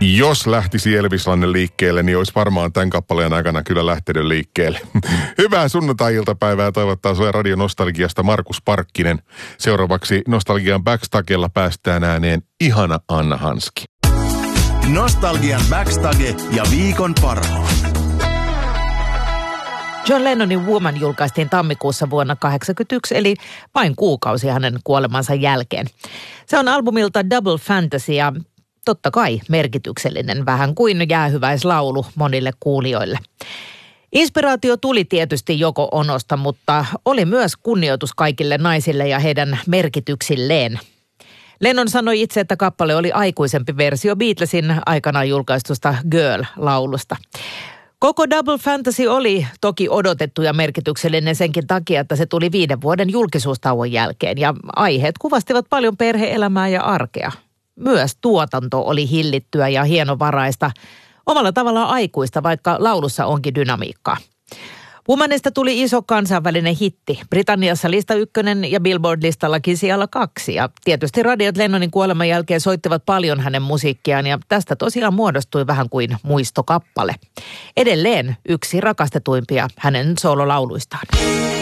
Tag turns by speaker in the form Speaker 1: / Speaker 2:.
Speaker 1: Jos lähtisi Elvis-Lanne liikkeelle, niin olisi varmaan tämän kappaleen aikana kyllä lähtenyt liikkeelle. Hyvää sunnuntai-iltapäivää toivottaa sulle Radio Nostalgiasta Markus Parkkinen. Seuraavaksi Nostalgian Backstagella päästään ääneen ihana Anna Hanski.
Speaker 2: Nostalgian Backstage ja viikon parhaat.
Speaker 3: John Lennonin Woman julkaistiin tammikuussa vuonna 1981, eli vain kuukausi hänen kuolemansa jälkeen. Se on albumilta Double Fantasy ja totta kai merkityksellinen, vähän kuin jäähyväislaulu monille kuulijoille. Inspiraatio tuli tietysti Yoko Onosta, mutta oli myös kunnioitus kaikille naisille ja heidän merkityksilleen. Lennon sanoi itse, että kappale oli aikuisempi versio Beatlesin aikanaan julkaistusta Girl-laulusta. Koko Double Fantasy oli toki odotettu ja merkityksellinen senkin takia, että se tuli 5 vuoden julkisuustauon jälkeen ja aiheet kuvastivat paljon perhe-elämää ja arkea. Myös tuotanto oli hillittyä ja hienovaraista, omalla tavallaan aikuista, vaikka laulussa onkin dynamiikkaa. Womanista tuli iso kansainvälinen hitti. Britanniassa lista 1 ja Billboard-listallakin siellä 2. Ja tietysti radiot Lennonin kuoleman jälkeen soittivat paljon hänen musiikkiaan ja tästä tosiaan muodostui vähän kuin muistokappale. Edelleen yksi rakastetuimpia hänen soololauluistaan.